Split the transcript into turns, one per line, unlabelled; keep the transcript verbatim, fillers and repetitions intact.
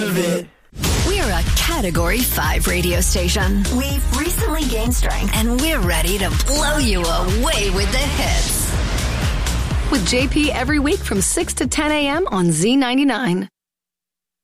of it.
We're a Category five radio station. We've recently gained strength, and we're ready to blow you away with the hits. With J P every week from six to ten a.m. on Z ninety-nine.